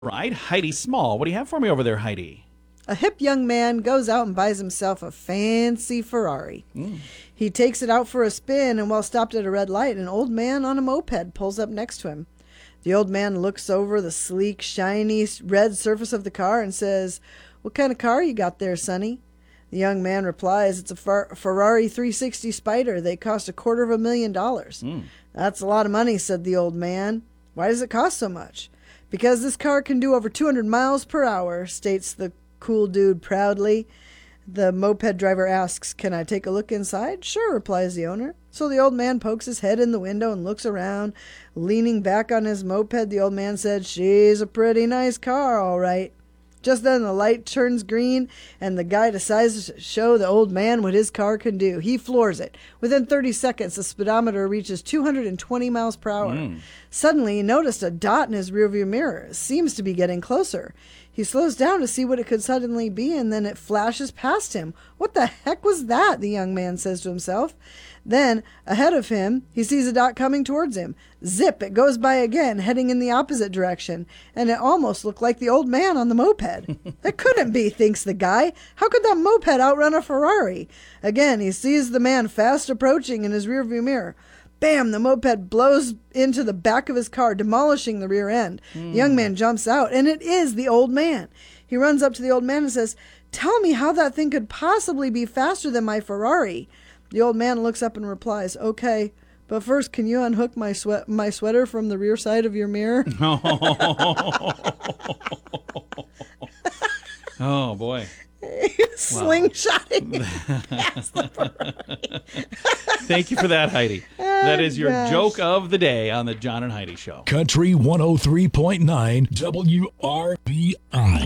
Right, Heidi Small. What do you have for me over there, Heidi? A hip young man goes out and buys himself a fancy Ferrari. He takes it out for a spin, and while stopped at a red light, an old man on a moped pulls up next to him. The old man looks over the sleek, shiny red surface of the car and says, "What kind of car you got there, sonny?" The young man replies, "It's a Ferrari 360 Spider. They cost $250,000. "That's a lot of money," said the old man. "Why does it cost so much?" "Because this car can do over 200 miles per hour, states the cool dude proudly. The moped driver asks, "Can I take a look inside?" "Sure," replies the owner. So the old man pokes his head in the window and looks around. Leaning back on his moped, the old man said, "She's a pretty nice car, all right." Just then the light turns green, and the guy decides to show the old man what his car can do. He floors it. Within 30 seconds, the speedometer reaches 220 miles per hour. Suddenly, he noticed a dot in his rearview mirror. It seems to be getting closer. He slows down to see what it could suddenly be, and then it flashes past him. "What the heck was that?" the young man says to himself. Then, ahead of him, he sees a dot coming towards him. Zip, it goes by again, heading in the opposite direction, and it almost looked like the old man on the moped. It couldn't be, thinks the guy. How could that moped outrun a Ferrari? Again, he sees the man fast approaching in his rearview mirror. Bam! The moped blows into the back of his car, demolishing the rear end. The young man jumps out, and it is the old man. He runs up to the old man and says, "Tell me how that thing could possibly be faster than my Ferrari." The old man looks up and replies, "Okay, but first, can you unhook my sweater from the rear side of your mirror?" Oh, boy. Slingshotting past the Ferrari. Thank you for that, Heidi. That is your joke of the day on the John and Heidi Show. Country 103.9 WRBI.